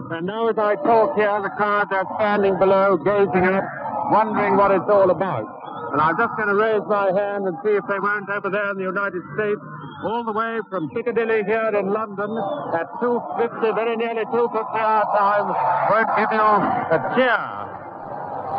And now as I talk here, the crowd are standing below, gazing up, wondering what it's all about. And I'm just going to raise my hand and see if they won't over there in the United States, all the way from Piccadilly here in London at 2:50, very nearly 2:50 our time, won't give you a cheer.